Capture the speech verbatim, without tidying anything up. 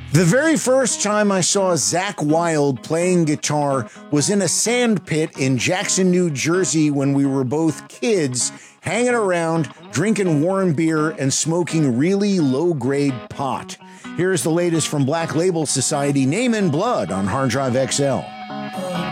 The very first time I saw Zakk Wylde playing guitar was in a sand pit in Jackson, New Jersey when we were both kids, hanging around, drinking warm beer, and smoking really low-grade pot. Here's the latest from Black Label Society, Name in Blood on Hard Drive X L.